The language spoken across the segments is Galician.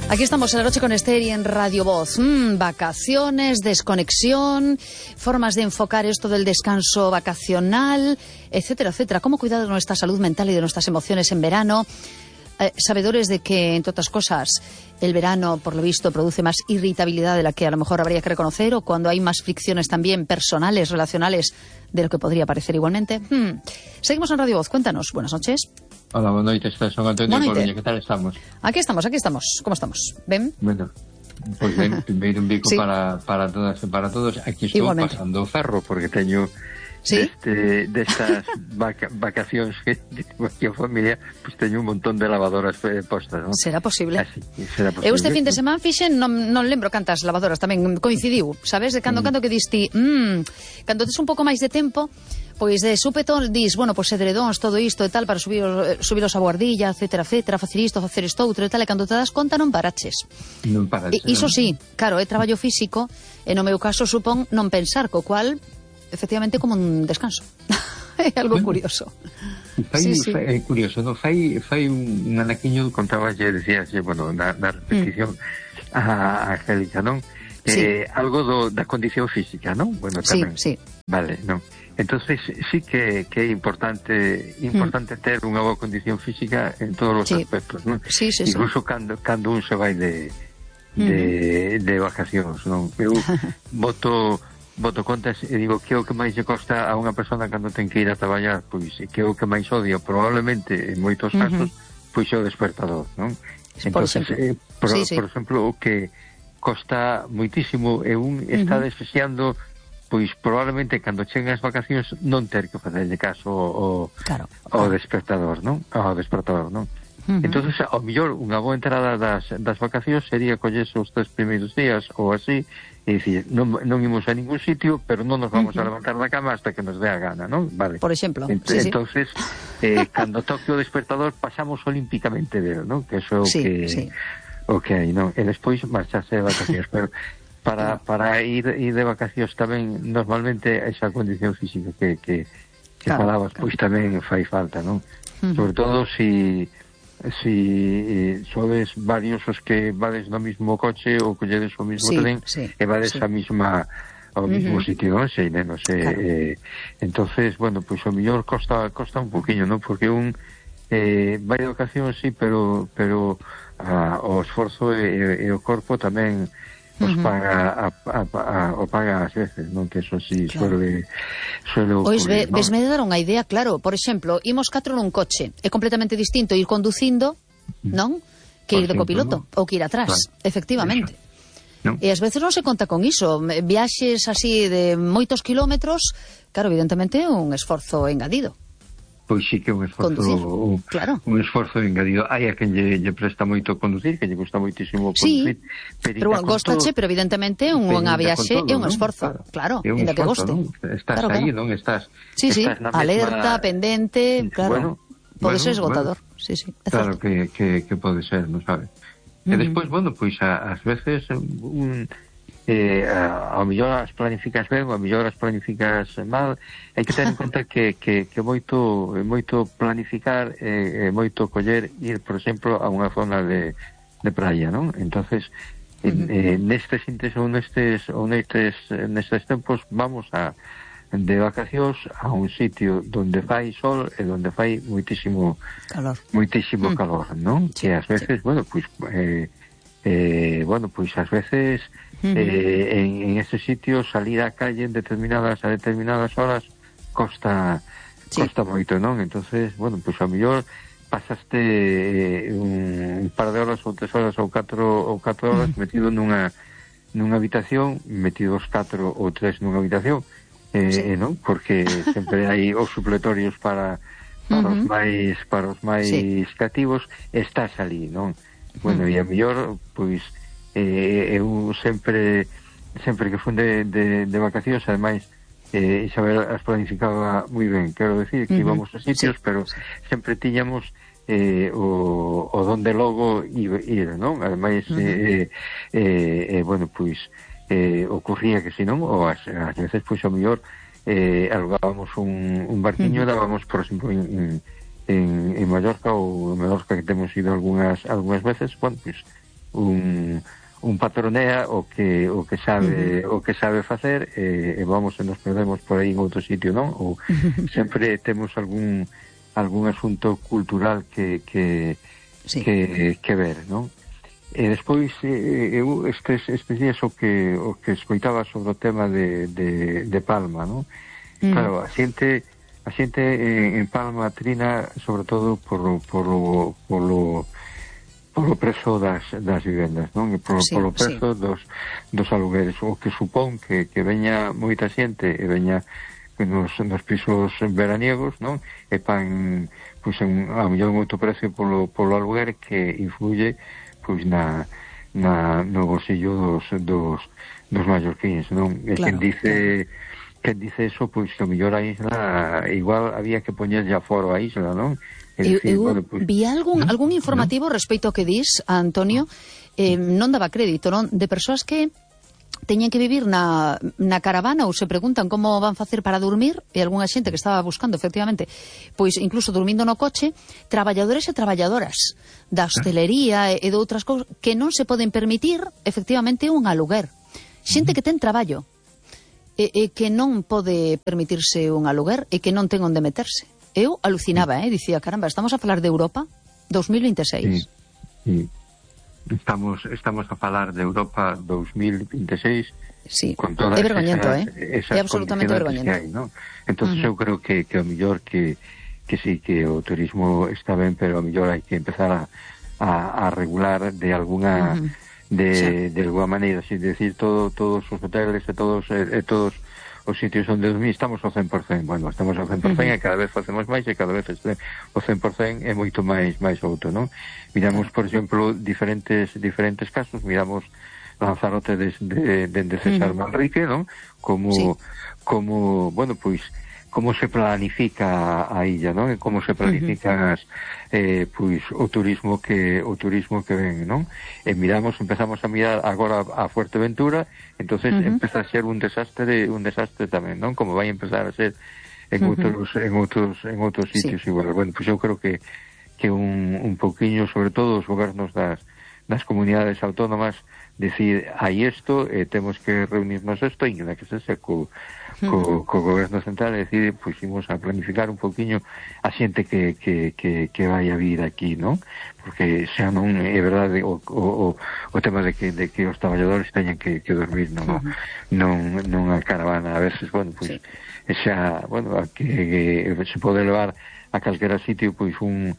Aquí estamos en La Noche con Esther y en Radio Voz. Vacaciones, desconexión, formas de enfocar esto del descanso vacacional, etcétera, etcétera. Cómo cuidar de nuestra salud mental y de nuestras emociones en verano. Sabedores de que, entre otras cosas, el verano, por lo visto, produce más irritabilidad de la que a lo mejor habría que reconocer, o cuando hay más fricciones también personales, relacionales, de lo que podría parecer igualmente. Seguimos en Radio Voz. Cuéntanos. Buenas noches. Hola, buenas noches, son Antonio de Coruña, ¿qué tal estamos? Aquí estamos. ¿Cómo estamos? ¿Ben? Bueno, pues ben, primeiro un bico sí. para todas e para todos. Aquí estou igualmente pasando o ferro, porque teño ¿sí? destas vacacións que aquí a familia, pues teño un montón de lavadoras postas, ¿no? Será posible. Así, será posible. Eu este fin de semana fixen, non lembro cantas lavadoras, tamén coincidiu, sabes, de cando que diste, cando tes un pouco máis de tempo, pois de súpeto dis, bueno, pois edredóns, todo isto e tal, para subiros a guardilla, etcétera, etcétera, facer isto outro e tal, e cando te das conta non paraches. Non paraches. Iso sí, claro, é traballo físico, e no meu caso supón non pensar, co cual, efectivamente, como un descanso. É algo curioso. Sí. É curioso, non? Fai un anaquiño, contaballe, decías, bueno, na repetición a Angélica, non? Sí. Algo da condición física, non? Bueno, tamén. Sí. Vale, non. Entonces sí que é importante ter unha boa condición física en todos os aspectos, non? Sí. Incluso cando un se vai de vacacións, non? Eu boto contas e digo que é o que máis lle costa a unha persona cando ten que ir a traballar, pois que é o que máis odia probablemente en moitos casos, pois é o despertador, non? Entonces, por exemplo, o que costa moitísimo é un está desexando, pois probablemente cando cheguen as vacacións non ter que facerlle caso ao despertador, non? Ao despertador, non? Entonces, ao mellor unha boa entrada das vacacións sería collerse os 3 primeiros días ou así, e dicir, non imos a ningún sitio, pero non nos vamos a levantar da cama hasta que nos dé a gana, non? Vale. Por exemplo. Entonces, cando toque o despertador pasamos olímpicamente dele, non? Que eso é o que hai, non? E despois marcharse de vacacións, pero para ir de vacacións tamén normalmente esa condición física que falabas, pois tamén fai falta, non? Sobre todo si sodes varios os que vades no mismo coche ou colledes o mismo tren e vades a mesma ao mismo sitio, non sei, non sei. Entonces, bueno, pois o mellor costa un poquinho, non? Porque un vai de vacacións, sí, pero o esforzo e o corpo tamén os paga ás veces, non? Que eso sí suele ocurrir, ¿no? Vesme de dar unha idea, claro. Por exemplo, imos 4 nun coche, é completamente distinto ir conducindo, non? Que ir de copiloto, ou que ir atrás, efectivamente. ¿No? E ás veces non se conta con iso. Viaxes así de moitos kilómetros, claro, evidentemente é un esforzo engadido. Pois sí que é un esforzo un esforzo engadido. Hai a quen lle presta moito conducir, que lle gusta moitísimo conducir, pero gostache, pero evidentemente unha viaxe é un esforzo, claro, ainda que goste. Estás aí, non? Estás alerta, pendente, claro. Pode ser esgotador. Sí, claro que pode ser, non sabes? E despois, bueno, pois ás veces ao mellor as planificas ben, ao mellor as planificas mal. Hai que ter en conta que moito planificar e moito coller ir, por exemplo, a unha zona de praia, non? Entonces, nestes tempos vamos de vacacións a un sitio donde fai sol e donde fai moitísimo calor, non? Que ás veces, bueno, pois ás veces en ese sitio salir á calle a determinadas horas costa moito, non? Entonces, bueno, pois ao mellor pasaste un par de horas ou 3 horas ou 4 horas metido nunha habitación, metidos 4 ou 3 nunha habitación, non? Porque sempre hai os supletorios para os máis cativos, estás ali, non? Bueno, e a mellor, pois eu sempre que fun de vacacións, ademais Isabel as planificaba moi ben, quero decir que íbamos a sitios, pero sempre tiñamos o donde logo ir, non? Ademais bueno, pois ocurría que si non, ou ás veces pois ao mellor alugábamos un barquiño, dábamos, por exemplo, en Mallorca, ou en Mallorca, que temos ido algunhas veces, bueno, pois un patronea o que sabe facer, e vamos e nos perdemos por aí en outro sitio, non? Ou sempre temos algún asunto cultural que ver, non? E despois eu estes días o que escoitaba sobre o tema de Palma, non? Claro, a xente en Palma trina sobre todo polo prezo das vivendas, non? E polo prezo dos alugueres, o que supón que veña moita xente e veña nos pisos veraniegos, non? E pan, pois, a mellor moito precio polo aluguer, que influye pois no bolsillo dos mallorquíns, non? E claro, quen dice eso, pois que a mellor a isla igual había que poñerlle aforo a isla, non? Vi algún informativo respecto ao que dis, Antonio, non daba crédito, non? De persoas que teñen que vivir na caravana ou se preguntan como van facer para dormir, e algunha xente que estaba buscando, efectivamente, pois incluso dormindo no coche, traballadores e traballadoras da hostelería e de outras cousas que non se poden permitir, efectivamente, un aluguer. Xente que ten traballo e que non pode permitirse un aluguer e que non ten onde meterse. Eu alucinaba, dicía, caramba, estamos a falar de Europa 2026. Sí. Estamos a falar de Europa 2026. Sí, con todas é vergoñento, esas é absolutamente vergoñento. Hai, ¿no? Entonces eu creo que o mellor que sí, que o turismo está ben, pero o mellor hai que empezar a regular de alguna de alguna maneira, sin decir todos os hoteles e todos os sitios onde dormir estamos ao 100%. Bueno, estamos ao 100% e cada vez facemos máis, e cada vez o 100% é moito máis alto, non? Miramos, por exemplo, diferentes casos, miramos Lanzarote dende César Manrique, non? Como, bueno, pois, como se planifica a illa, non? E como se planifican pois o turismo que ven, non? E empezamos a mirar agora a Fuerteventura, entonces empeza a ser un desastre tamén, non? Como vai empezar a ser en outros sitios igual. Bueno, pois eu creo que un pouquiño, sobre todo os gobernos das comunidades autónomas, decir, hai isto, temos que reunirnos isto, e que se co goberno central, é dicir, pois imos a planificar un pouquiño a xente que vai a vir aquí, non? Porque xa non é verdade o tema de que os traballadores teñan que dormir nunha caravana. A veces, bueno, pois xa, bueno, que se pode levar a calquera sitio pois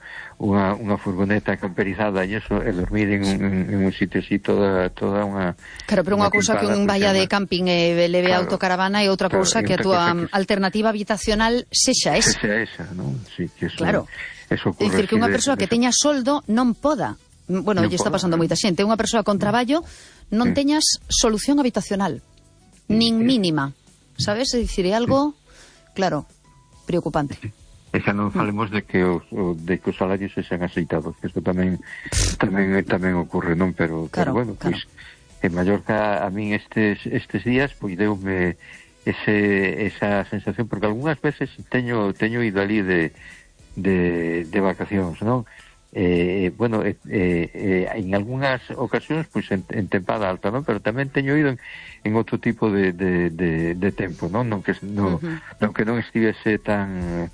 unha furgoneta camperizada e eso, e dormir en un sitio así toda unha... Claro, pero unha cousa que un vaya de camping e leve autocaravana e outra cousa que a túa alternativa habitacional sexa esa. Sexa esa, non? Sí, que eso, claro. Eso ocurre. É dicir, que unha persoa que teña soldo non poda. Bueno, lle está pasando moita xente. Unha persoa con traballo non teñas solución habitacional. Nin mínima. Sabes? É dicir, é algo, claro, preocupante. E xa non falemos de que os salarios se sean aceitados, que isto tamén ocorre, non? Pero bueno, pois en Mallorca a min estes días pois deume esa sensación, porque algunhas veces teño ido ali de vacacións, non? Bueno, en algunhas ocasións pois en tempada alta, non? Pero tamén teño ido en outro tipo de tempo, non? Non que non estivese tan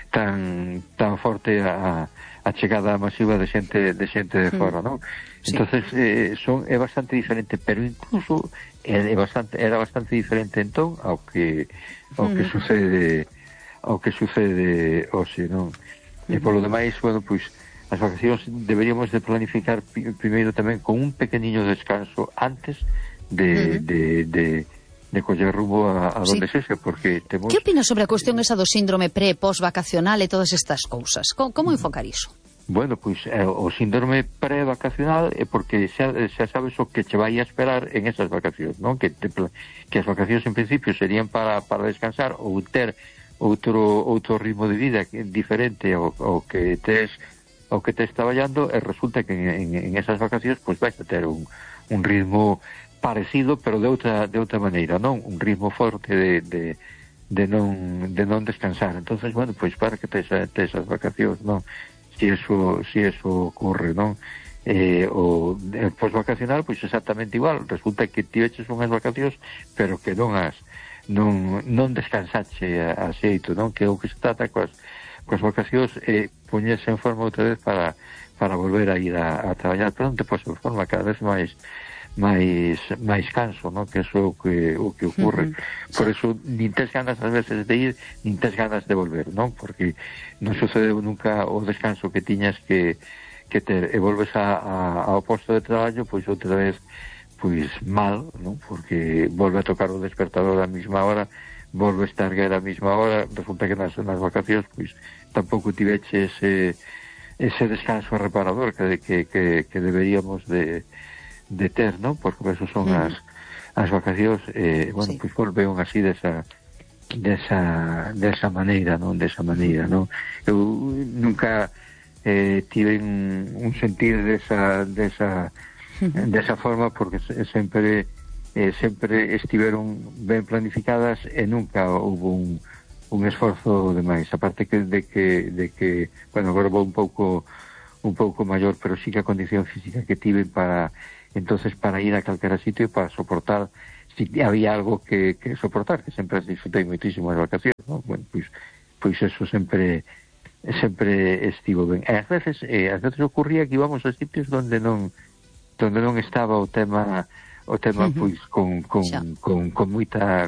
forte a chegada masiva de xente de fora, non? Entonces é bastante diferente, pero incluso era bastante diferente entón ao que sucede hoxe, non? E polo demais, bueno, pois as vacacións deberíamos de planificar primeiro tamén con un pequeniño descanso antes de coller rumbo a donde sexe, porque temos... Que opinas sobre a cuestión esa do síndrome pre-post-vacacional e todas estas cousas? Como enfocar iso? Bueno, pois o síndrome pre-vacacional é porque xa sabes o que che vai a esperar en esas vacacións, non? Que as vacacións en principio serían para descansar ou ter outro ritmo de vida diferente ao que tes traballando, e resulta que en esas vacacións pois vais a ter un ritmo parecido, pero de outra maneira, non? Un ritmo forte de non descansar. Entonces, bueno, pois para que tes as vacacións, non? Si eso ocurre, non? o posvacacional, pois exactamente igual. Resulta que ti eches unhas vacacións, pero que non descansache a xeito, non? Que o que se trata coas vacacións é poñerse en forma outra vez para volver a ir a traballar, pero non te podes en forma cada vez máis canso, non? Que eso é o que ocurre. Por eso nin tes ganas ás veces de ir, nin tes ganas de volver, non? Porque non sucedeu nunca o descanso que tiñas que ter, e volves ao posto de traballo, pois outra vez pois mal, non? Porque volve a tocar o despertador a mesma hora, volve a estar a mesma hora, resulta que nas vacacións pois tampouco tiveche ese descanso reparador que deberíamos de ter, non? Porque eso son as vacacións, bueno, sí. Pois volveon así desa maneira, non? Desa maneira, non? Eu nunca tive un sentir desa forma, porque sempre estiveron ben planificadas e nunca houve un esforzo demais, aparte de que bueno, agora vou un pouco maior, pero sí que a condición física que tive para ir a calquera sitio, para soportar, si había algo que soportar, que sempre disfrutei moitísimo as vacacións, ¿no? Bueno, pois eso sempre estivo ben. E ás veces ocurría que íbamos a sitios donde non estaba o tema pois con moita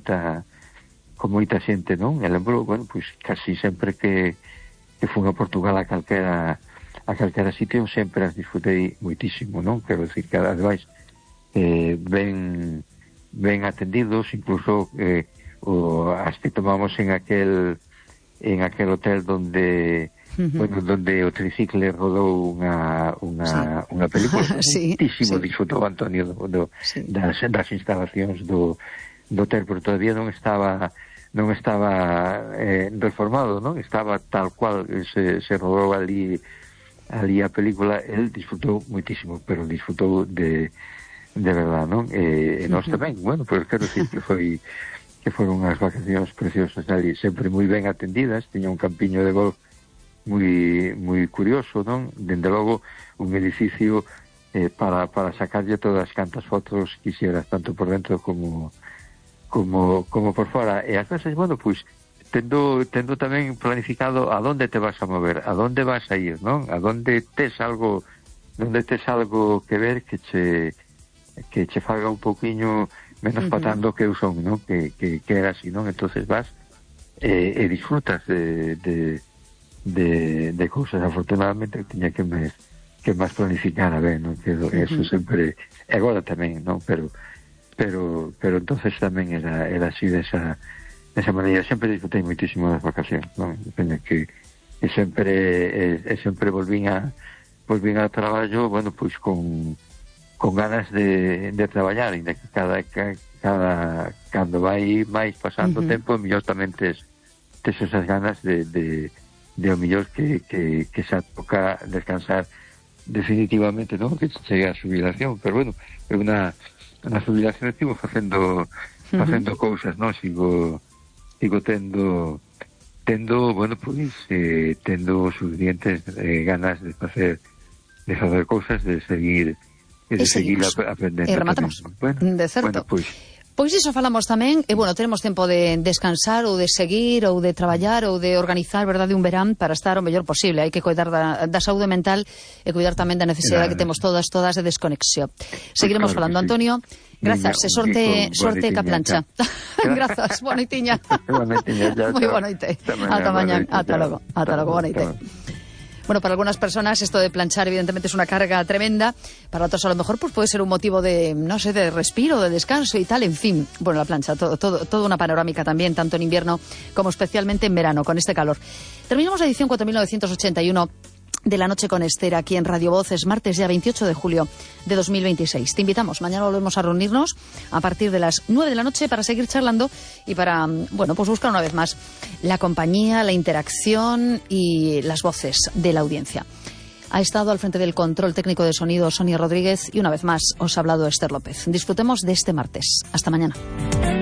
xente, non? E lembro, bueno, pois casi sempre que fun a Portugal a calquera sitio sempre as disfrutei moitísimo, non? Quero dicir que ademais ben atendidos, incluso as que tomamos en aquel hotel donde bueno, donde o tricicle rodou unha película. Muitísimo disfrutou Antonio das instalacións do hotel, pero todavía non estaba reformado, non? Estaba tal cual se rodou ali a película. El disfrutou moitísimo, pero disfrutou de verdad, non? E nós tamén, bueno, pois quero dicir que foron unhas vacacións preciosas ali, sempre moi ben atendidas. Tiña un campiño de golf moi curioso, non? Dende logo un edificio para sacarlle todas as cantas fotos quixeras, tanto por dentro como por fora. E ás veces, bueno, pois tendo tamén planificado a donde te vas a mover, a donde vas a ir, non? A donde tes algo que ver que che faga un pouquiño menos patando que eu son, non? Que era así, non? Entonces vas e disfrutas de cousas. Afortunadamente tiña que máis planificar, a ver, non? Que eso sempre, e agora tamén, non? Pero entonces tamén era así desa maneira. Sempre disfrutei moitísimo das vacacións, non? Depende que sempre volvín ao traballo, bueno, pois con ganas de traballar, e cando vai máis pasando o tempo, mellor tamén tes esas ganas de o mellor que xa toca descansar definitivamente, non? Que chegue a xubilación, pero bueno, na xubilación estivo facendo cousas, non? Sigo tendo, bueno, pois tendo suficientes ganas de facer cousas, de seguir aprendendo. E rematamos, bueno, de certo. Bueno, Pois iso falamos tamén, e bueno, teremos tempo de descansar ou de seguir ou de traballar ou de organizar, verdade, un verán para estar o mellor posible. Hai que cuidar da saúde mental e cuidar tamén da necesidade que temos todas de desconexión. Seguiremos falando, Antonio. Grazas, e sorte ca plancha. Grazas, boa noitiña. Moi boa noite. Ata mañán, ata logo, boa noite. Bueno, para algunas personas esto de planchar evidentemente es una carga tremenda, para otros a lo mejor pues puede ser un motivo de, no sé, de respiro, de descanso y tal, en fin. Bueno, la plancha, todo una panorámica también, tanto en invierno como especialmente en verano, con este calor. Terminamos la edición 4981 de La Noche con Esther aquí en Radio Voz. Es martes ya 28 de julio de 2026. Te invitamos, mañana volvemos a reunirnos a partir de las 9 de la noche para seguir charlando y para, bueno, pues buscar una vez más la compañía, la interacción y las voces de la audiencia. Ha estado al frente del control técnico de sonido Sonia Rodríguez y una vez más os ha hablado Esther López. Disfrutemos de este martes. Hasta mañana.